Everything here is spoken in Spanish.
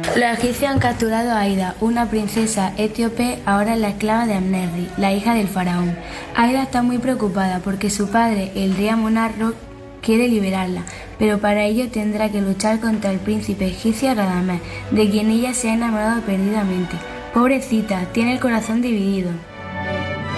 Los egipcios han capturado a Aida, una princesa etíope, ahora la esclava de Amnerri, la hija del faraón. Aida está muy preocupada porque su padre, el rey Amonarro, quiere liberarla, pero para ello tendrá que luchar contra el príncipe egipcio Radamés, de quien ella se ha enamorado perdidamente. Pobrecita, tiene el corazón dividido.